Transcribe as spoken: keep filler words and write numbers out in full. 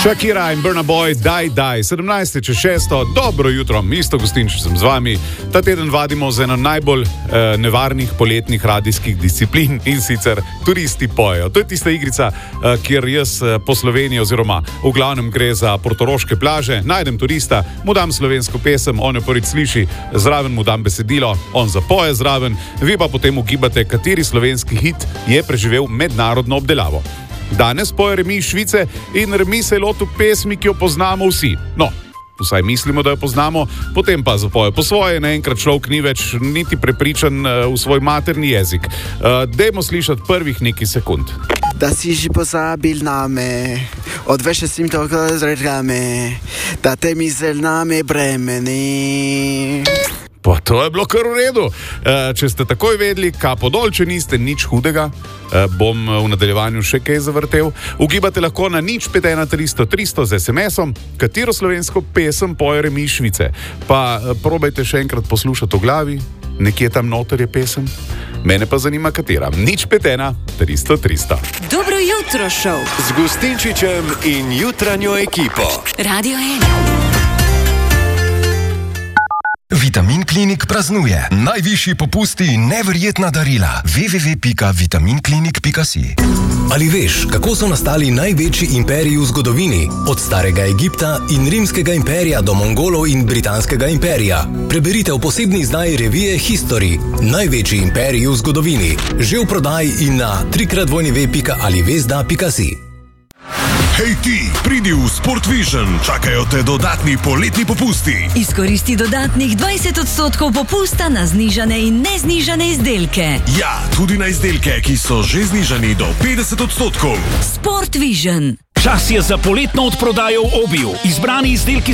Shakira in Burna Boy, daj, daj, sedemnajst čez šesto, dobro jutro, isto gostinče sem z vami. Ta teden vadimo z eno najbolj eh, nevarnih poletnih radijskih disciplin in sicer turisti pojejo. To je tista igrica, eh, kjer jaz eh, po Sloveniji oziroma v glavnem gre za portoroške plaže, najdem turista, mu dam slovensko pesem, on jo prvič sliši, zraven mu dam besedilo, on zapoje zraven, vi pa potem ugibate, kateri slovenski hit je preživel mednarodno obdelavo. Danes poje Remi iz Švice in Remi se je lotil pesmi, ki jo poznamo vsi. No, vsaj mislimo, da jo poznamo, potem pa zapoje po svoje, naenkrat človek ni več niti prepričan uh, v svoj materni jezik. Uh, dajmo slišati prvih nekaj sekund. Da si že pozabil name, odveš si to zredkame, da te misel name bremeni. Pa to je bilo kar v redu. Če ste takoj vedeli, kapo dol, če niste, nič hudega, bom v nadaljevanju še kaj zavrtel. Ugibate lahko na nič pet ena tristo tristo z es em esom, katero slovensko pesem poje Remi iz Švice. Pa probajte še enkrat poslušati v glavi, nekje tam noter je pesem. Mene pa zanima katera. Nič pet ena tristo tristo. Dobro jutro, šov. Z Gustinčičem in jutranjo ekipo. Radio ena. Vitamin Klinik praznuje. Najvišji popusti in neverjetna darila. w w w pika vitamin klinik pika si. Ali veš, kako so nastali največji imperiji v zgodovini? Od starega Egipta in rimskega imperija do Mongolov in britanskega imperija. Preberite v posebni izdaji revije History. Največji imperiji v zgodovini. Že v prodaji in na trikrat dvojni ve pika ali vezda pika si. Hej ti, pridi v Sport Vision, čakajo te dodatni poletni popusti. Izkoristi dodatnih dvajset odstotkov popusta na znižane in neznižane izdelke. Ja, tudi na izdelke, ki so že znižani do petdeset odstotkov. Sport Vision. Čas je za poletno odprodajo v Obiju. Izbrani izdelki